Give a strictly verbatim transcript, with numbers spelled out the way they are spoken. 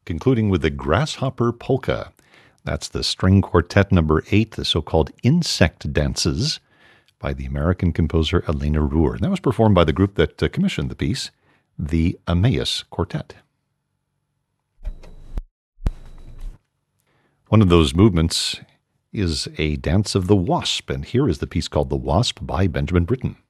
concluding with the Grasshopper Polka. That's the string quartet number eight, the so-called Insect Dances, by the American composer Elena Ruhr. That was performed by the group that uh, commissioned the piece, the Emmaus Quartet. One of those movements is a dance of the wasp, and here is the piece called The Wasp by Benjamin Britten.